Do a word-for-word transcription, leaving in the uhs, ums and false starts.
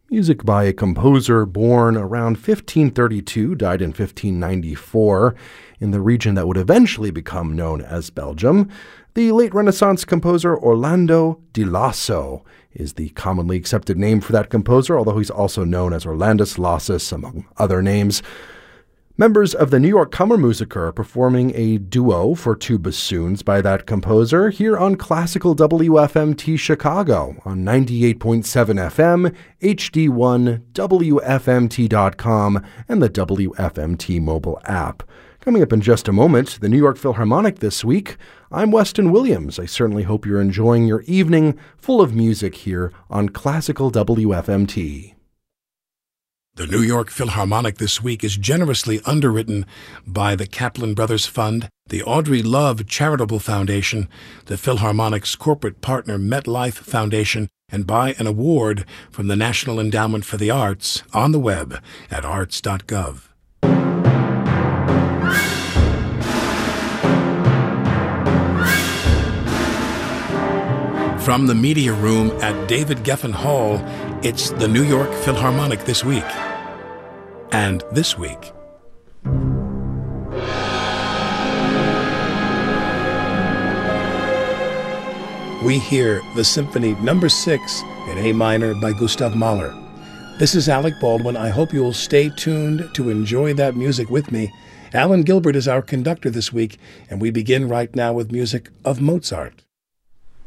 Music by a composer born around fifteen thirty-two, died in fifteen ninety-four, in the region that would eventually become known as Belgium. The late Renaissance composer Orlando di Lasso is the commonly accepted name for that composer, although he's also known as Orlandus Lassus, among other names. Members of the New York Kammermusiker are performing a duo for two bassoons by that composer here on Classical W F M T Chicago on ninety-eight point seven F M, H D one, W F M T dot com, and the W F M T mobile app. Coming up in just a moment, the New York Philharmonic this week. I'm Weston Williams. I certainly hope you're enjoying your evening full of music here on Classical W F M T. The New York Philharmonic this week is generously underwritten by the Kaplan Brothers Fund, the Audrey Love Charitable Foundation, the Philharmonic's corporate partner MetLife Foundation, and by an award from the National Endowment for the Arts on the web at arts dot gov. From the Media Room at David Geffen Hall, it's the New York Philharmonic this week. And this week, we hear the Symphony Number six in A minor by Gustav Mahler. This is Alec Baldwin. I hope you'll stay tuned to enjoy that music with me. Alan Gilbert is our conductor this week, and we begin right now with music of Mozart.